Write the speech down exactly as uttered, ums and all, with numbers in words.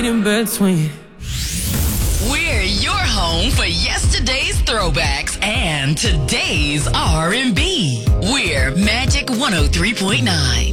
in between. We're your home for yesterday's throwbacks and today's R and B. We're Magic one oh three point nine.